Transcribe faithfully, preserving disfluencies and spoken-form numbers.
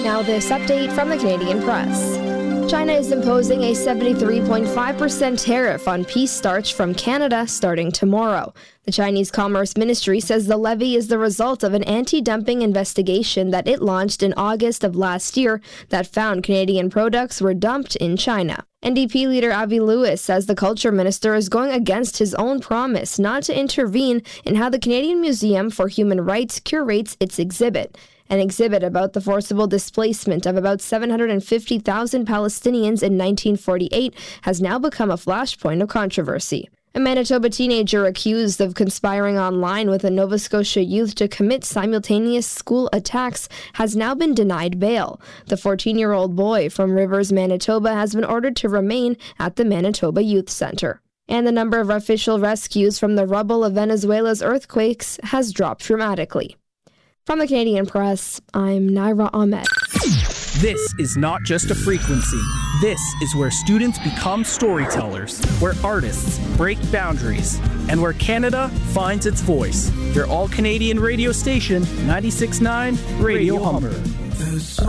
Now this update from the Canadian Press. China is imposing a seventy-three point five percent tariff on peace starch from Canada starting tomorrow. The Chinese Commerce Ministry says the levy is the result of an anti-dumping investigation that it launched in August of last year that found Canadian products were dumped in China. N D P leader Avi Lewis says the culture minister is going against his own promise not to intervene in how the Canadian Museum for Human Rights curates its exhibit. An exhibit about the forcible displacement of about seven hundred fifty thousand Palestinians in nineteen forty-eight has now become a flashpoint of controversy. A Manitoba teenager accused of conspiring online with a Nova Scotia youth to commit simultaneous school attacks has now been denied bail. The fourteen-year-old boy from Rivers, Manitoba has been ordered to remain at the Manitoba Youth Centre. And the number of official rescues from the rubble of Venezuela's earthquakes has dropped dramatically. From the Canadian Press, I'm Naira Ahmed. This is not just a frequency. This is where students become storytellers, where artists break boundaries, and where Canada finds its voice. Your all-Canadian radio station, ninety-six point nine Radio Humber.